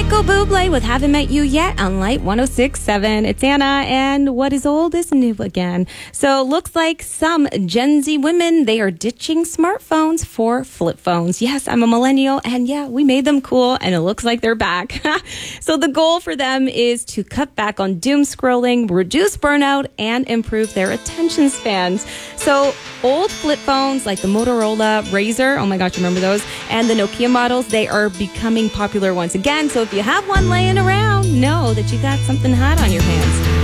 Michael Bublé with Haven't Met You Yet on Light 106.7. It's Anna, and what is old is new again. So looks like some Gen Z women, they are ditching smartphones for flip phones. Yes, I'm a millennial, and yeah, we made them cool, and it looks like they're back. So the goal for them is to cut back on doom scrolling, reduce burnout, and improve their attention spans. So old flip phones like the Motorola Razr, oh my gosh, remember those? And the Nokia models, they are becoming popular once again. So if you have one laying around, know that you got something hot on your hands.